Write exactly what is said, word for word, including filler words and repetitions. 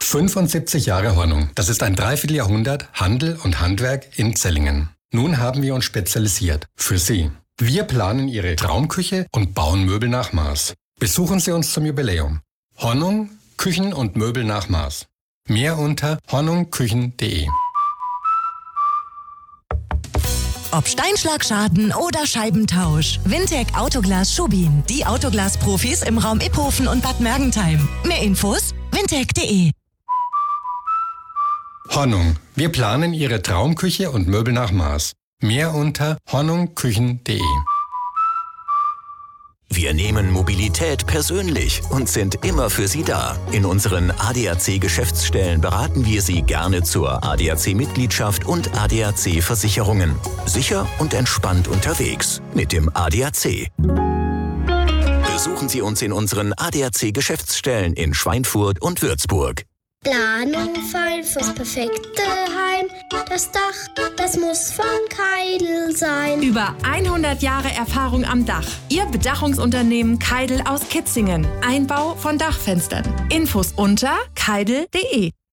fünfundsiebzig Jahre Hornung. Das ist ein Dreivierteljahrhundert Handel und Handwerk in Zellingen. Nun haben wir uns spezialisiert. Für Sie. Wir planen Ihre Traumküche und bauen Möbel nach Maß. Besuchen Sie uns zum Jubiläum. Hornung, Küchen und Möbel nach Maß. Mehr unter hornungküchen punkt de. Ob Steinschlagschaden oder Scheibentausch. Wintec Autoglas Schubin. Die Autoglas-Profis im Raum Iphofen und Bad Mergentheim. Mehr Infos wintec punkt de. Hornung. Wir planen Ihre Traumküche und Möbel nach Maß. Mehr unter hornungküchen punkt de. Wir nehmen Mobilität persönlich und sind immer für Sie da. In unseren A D A C-Geschäftsstellen beraten wir Sie gerne zur A D A C-Mitgliedschaft und A D A C-Versicherungen. Sicher und entspannt unterwegs mit dem A D A C. Besuchen Sie uns in unseren A D A C-Geschäftsstellen in Schweinfurt und Würzburg. Planung fein fürs perfekte Heim. Das Dach, das muss von Keidel sein. Über hundert Jahre Erfahrung am Dach. Ihr Bedachungsunternehmen Keidel aus Kitzingen. Einbau von Dachfenstern. Infos unter keidel punkt de.